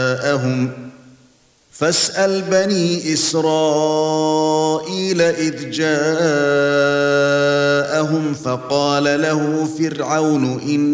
جاءهم فاسأل بني إسرائيل إذ جاءهم فقال له فرعون